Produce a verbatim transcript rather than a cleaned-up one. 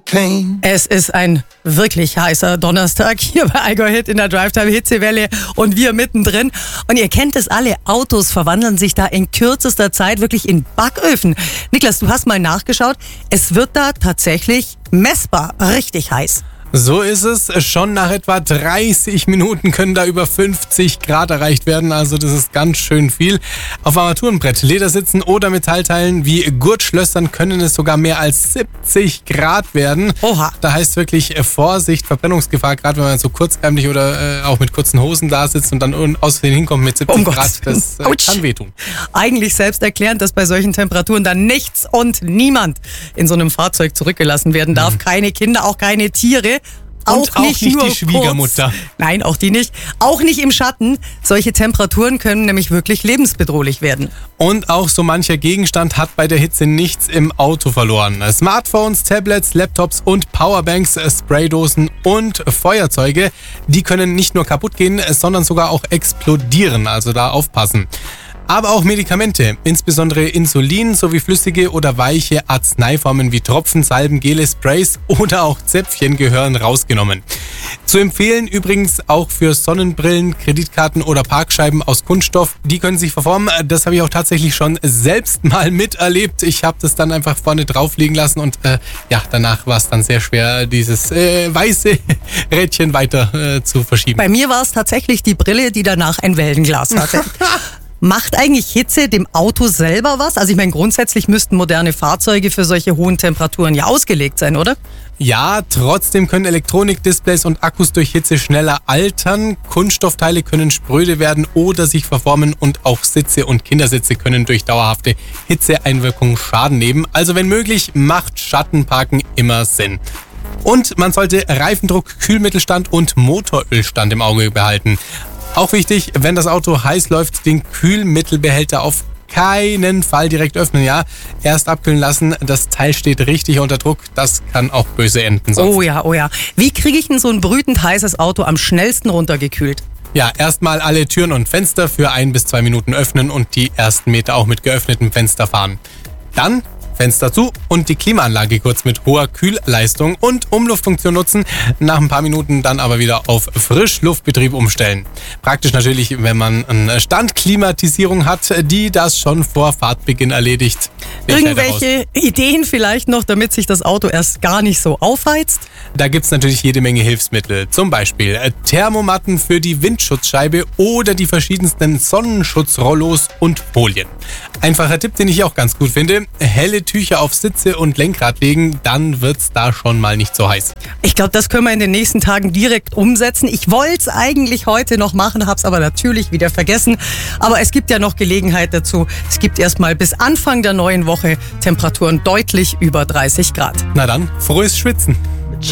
clean. Es ist ein wirklich heißer Donnerstag hier bei I Go Hit in der Drive-Time Hitzewelle und wir mittendrin. Und ihr kennt es alle, Autos verwandeln sich da in kürzester Zeit wirklich in Backöfen. Niklas, du hast mal nachgeschaut, es wird da tatsächlich messbar richtig heiß. So ist es. Schon nach etwa dreißig Minuten können da über fünfzig Grad erreicht werden. Also das ist ganz schön viel. Auf Armaturenbrett, Ledersitzen oder Metallteilen wie Gurtschlössern können es sogar mehr als siebzig Grad werden. Oha. Da heißt wirklich Vorsicht, Verbrennungsgefahr, gerade wenn man so kurzärmlich oder äh, auch mit kurzen Hosen da sitzt und dann aus Versehen hinkommt mit siebzig Oh Grad. Das äh, kann wehtun. Eigentlich selbsterklärend, dass bei solchen Temperaturen dann nichts und niemand in so einem Fahrzeug zurückgelassen werden darf. Mhm. Keine Kinder, auch keine Tiere. Und auch nicht, nicht die Schwiegermutter. Kurz. Nein, auch die nicht. Auch nicht im Schatten. Solche Temperaturen können nämlich wirklich lebensbedrohlich werden. Und auch so mancher Gegenstand hat bei der Hitze nichts im Auto verloren. Smartphones, Tablets, Laptops und Powerbanks, Spraydosen und Feuerzeuge, die können nicht nur kaputt gehen, sondern sogar auch explodieren. Also da aufpassen. Aber auch Medikamente, insbesondere Insulin sowie flüssige oder weiche Arzneiformen wie Tropfen, Salben, Gele, Sprays oder auch Zäpfchen gehören rausgenommen. Zu empfehlen übrigens auch für Sonnenbrillen, Kreditkarten oder Parkscheiben aus Kunststoff. Die können sich verformen. Das habe ich auch tatsächlich schon selbst mal miterlebt. Ich habe das dann einfach vorne drauf liegen lassen und äh, ja, danach war es dann sehr schwer, dieses äh, weiße Rädchen weiter äh, zu verschieben. Bei mir war es tatsächlich die Brille, die danach ein Wellenglas hatte. Macht eigentlich Hitze dem Auto selber was? Also ich meine, grundsätzlich müssten moderne Fahrzeuge für solche hohen Temperaturen ja ausgelegt sein, oder? Ja, trotzdem können Elektronikdisplays und Akkus durch Hitze schneller altern. Kunststoffteile können spröde werden oder sich verformen und auch Sitze und Kindersitze können durch dauerhafte Hitzeeinwirkung Schaden nehmen. Also wenn möglich, macht Schattenparken immer Sinn. Und man sollte Reifendruck, Kühlmittelstand und Motorölstand im Auge behalten. Auch wichtig, wenn das Auto heiß läuft, den Kühlmittelbehälter auf keinen Fall direkt öffnen, ja. Erst abkühlen lassen, das Teil steht richtig unter Druck, das kann auch böse enden sonst. Oh ja, oh ja. Wie kriege ich denn so ein brütend heißes Auto am schnellsten runtergekühlt? Ja, erstmal alle Türen und Fenster für ein bis zwei Minuten öffnen und die ersten Meter auch mit geöffnetem Fenster fahren. Dann Fenster zu und die Klimaanlage kurz mit hoher Kühlleistung und Umluftfunktion nutzen. Nach ein paar Minuten dann aber wieder auf Frischluftbetrieb umstellen. Praktisch natürlich, wenn man eine Standklimatisierung hat, die das schon vor Fahrtbeginn erledigt. Irgendwelche Ideen vielleicht noch, damit sich das Auto erst gar nicht so aufheizt? Da gibt's natürlich jede Menge Hilfsmittel. Zum Beispiel Thermomatten für die Windschutzscheibe oder die verschiedensten Sonnenschutzrollos und Folien. Einfacher Tipp, den ich auch ganz gut finde, helle Tücher auf Sitze und Lenkrad legen, dann wird's da schon mal nicht so heiß. Ich glaube, das können wir in den nächsten Tagen direkt umsetzen. Ich wollte es eigentlich heute noch machen, habe es aber natürlich wieder vergessen. Aber es gibt ja noch Gelegenheit dazu. Es gibt erstmal bis Anfang der neuen Woche Temperaturen deutlich über dreißig Grad. Na dann, frohes Schwitzen!